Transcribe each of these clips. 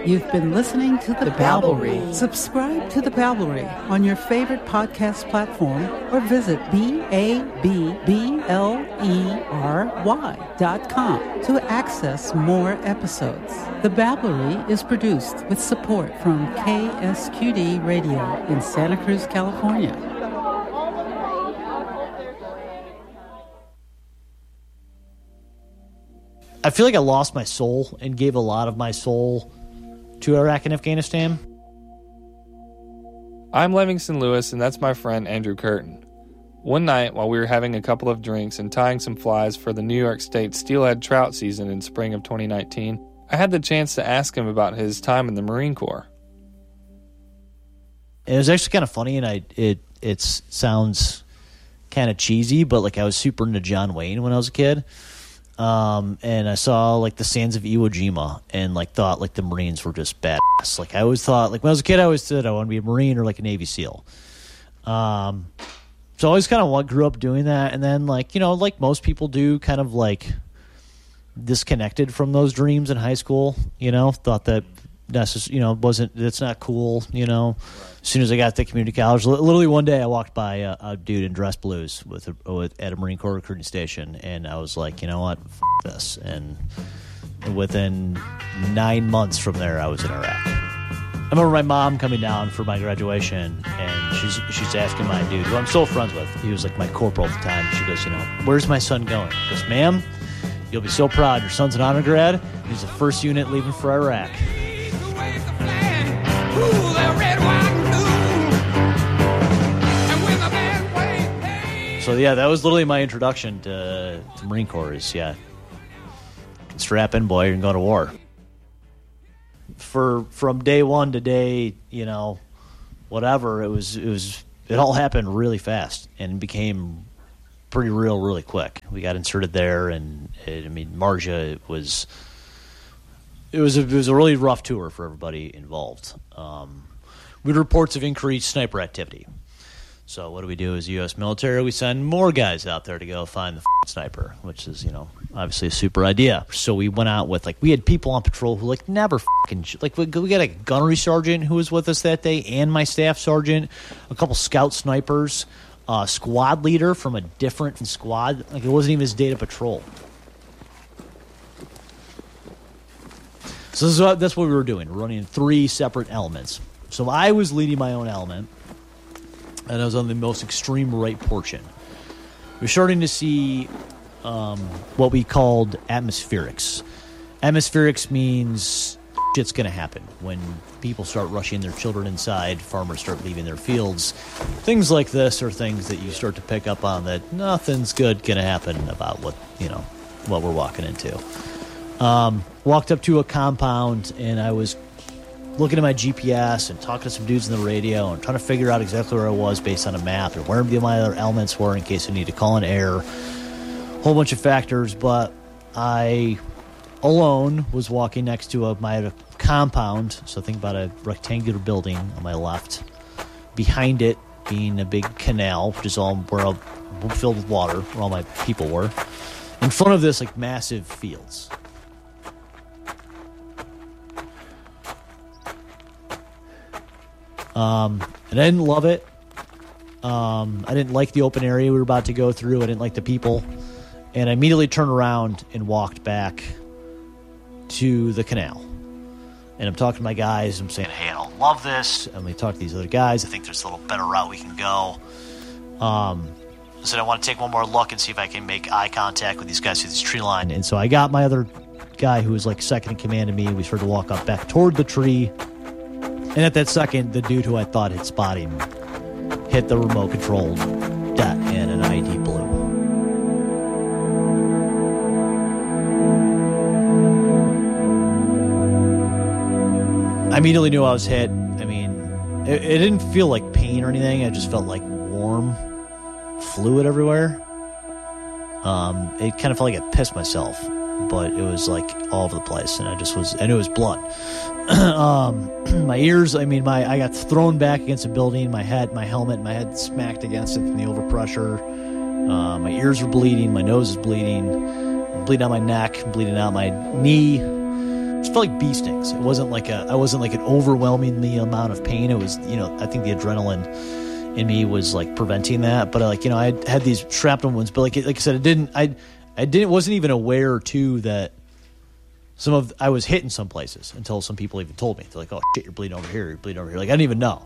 You've been listening to The Babblery. Subscribe to The Babblery on your favorite podcast platform or visit BABBLERY.com to access more episodes. The Babblery is produced with support from KSQD Radio in Santa Cruz, California. I feel like I lost my soul and gave a lot of my soul to Iraq and Afghanistan. I'm Livingston Lewis, and that's my friend Andrew Curtin. One night, while we were having a couple of drinks and tying some flies for the New York State steelhead trout season in spring of 2019, I had the chance to ask him about his time in the Marine Corps. It was actually kind of funny, and it sounds kind of cheesy, but like I was super into John Wayne when I was a kid. And I saw like the sands of Iwo Jima and like thought like the Marines were just badass. Like I always thought, like when I was a kid, I always said I want to be a Marine or like a Navy SEAL. So I always kind of grew up doing that. And then like, you know, like most people do, kind of like disconnected from those dreams in high school, you know, thought that that's not cool, you know. Right. As soon as I got to community college, literally one day I walked by a dude in dress blues at a Marine Corps recruiting station, and I was like, you know what, this. And within 9 months from there, I was in Iraq. I remember my mom coming down for my graduation, and she's asking my dude, who I'm still friends with, he was like my corporal at the time. She goes, you know, where's my son going? He goes, ma'am, you'll be so proud. Your son's an honor grad. He's the first unit leaving for Iraq. So yeah, that was literally my introduction to Marine Corps. Is strap in, boy, and go to war. From day one to day, you know, whatever, it all happened really fast and became pretty real really quick. We got inserted there, and Marja was a really rough tour for everybody involved. We had reports of increased sniper activity. So what do we do as U.S. military? We send more guys out there to go find the sniper, which is, you know, obviously a super idea. So we went out with, like, we had people on patrol who, like, never we got a gunnery sergeant who was with us that day, and my staff sergeant, a couple scout snipers, a squad leader from a different squad. Like, it wasn't even his day to patrol. So that's what we were doing. We're running 3 separate elements. So I was leading my own element, and I was on the most extreme right portion. We're starting to see what we called atmospherics. Atmospherics means shit's going to happen. When people start rushing their children inside, farmers start leaving their fields. Things like this are things that you start to pick up on, that nothing's good going to happen about what we're walking into. Walked up to a compound, and I was looking at my GPS and talking to some dudes on the radio and trying to figure out exactly where I was based on a map, or where my other elements were in case I need to call in air. Whole bunch of factors, but I alone was walking next to my compound, so think about a rectangular building on my left. Behind it being a big canal, which is all filled with water, where all my people were. In front of this, like, massive fields. And I didn't love it. I didn't like the open area we were about to go through. I didn't like the people. And I immediately turned around and walked back to the canal. And I'm talking to my guys. I'm saying, hey, I don't love this. And we talk to these other guys. I think there's a little better route we can go. I said I want to take one more look and see if I can make eye contact with these guys through this tree line. And so I got my other guy who was like second in command to me. We started to walk up back toward the tree. And at that second, the dude who I thought had spotted him hit the remote control dot, and an ID blew. I immediately knew I was hit. I mean, it didn't feel like pain or anything. I just felt like warm fluid everywhere. It kind of felt like I pissed myself, but it was like all over the place, and I knew it was blood. My ears, I got thrown back against a building. My helmet, my head smacked against it from the overpressure. My ears were bleeding. My nose is bleeding. I'm bleeding out my neck. I'm bleeding out my knee. It's felt like bee stings. It wasn't like I wasn't like an overwhelmingly amount of pain. It was, I think the adrenaline in me was like preventing that. But like, I had these shrapnel wounds, but like I said, wasn't even aware too that I was hitting some places until some people even told me. They're like, "Oh shit, you're bleeding over here. You're bleeding over here." Like I didn't even know.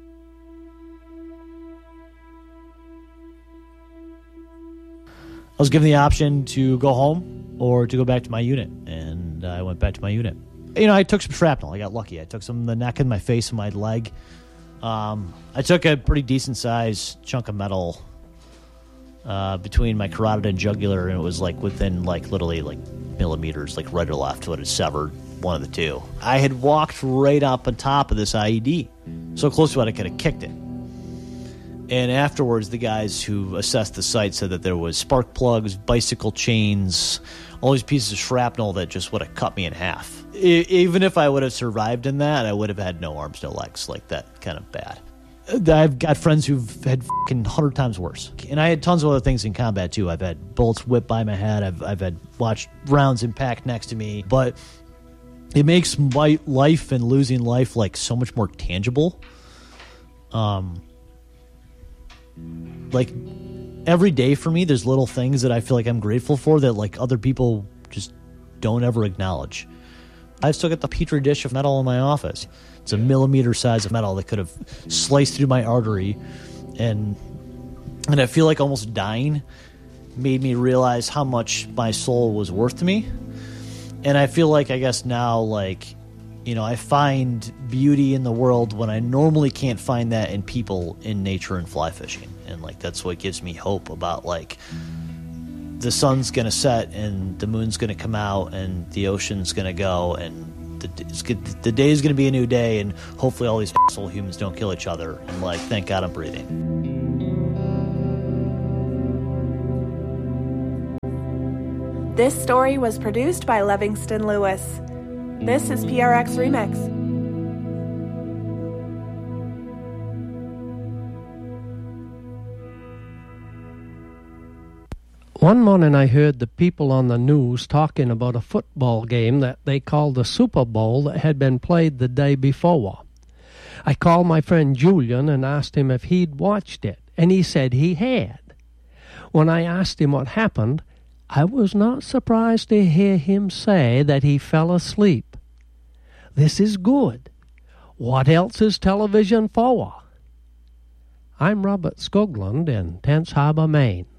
I was given the option to go home or to go back to my unit, and I went back to my unit. I took some shrapnel. I got lucky. I took some in the neck and my face and my leg. I took a pretty decent-sized chunk of metal between my carotid and jugular, and it was like within like literally like millimeters, like right or left, what had severed one of the two. I had walked right up on top of this IED, so close to it I could have kicked it. And afterwards, the guys who assessed the site said that there was spark plugs, bicycle chains, all these pieces of shrapnel that just would have cut me in half. Even if I would have survived in that, I would have had no arms, no legs, like that kind of bad. I've got friends who've had fucking 100 times worse. And I had tons of other things in combat, too. I've had bullets whipped by my head. I've had watched rounds impact next to me. But it makes my life and losing life, like, so much more tangible. Like, every day for me, there's little things that I feel like I'm grateful for that, like, other people just don't ever acknowledge. I've still got the petri dish of metal in my office. It's a millimeter size of metal that could have sliced through my artery, and I feel like almost dying made me realize how much my soul was worth to me. And I feel like, I guess now, like, I find beauty in the world when I normally can't find that in people, in nature, and fly fishing. And, like, that's what gives me hope about, like, the sun's going to set and the moon's going to come out and the ocean's going to go and the day is going to be a new day, and hopefully all these asshole humans don't kill each other. And, like, thank God I'm breathing. This story was produced by Livingston Lewis. This is PRX Remix. One morning I heard the people on the news talking about a football game that they called the Super Bowl that had been played the day before. I called my friend Julian and asked him if he'd watched it, and he said he had. When I asked him what happened, I was not surprised to hear him say that he fell asleep. This is good. What else is television for? I'm Robert Skoglund in Tense Harbor, Maine.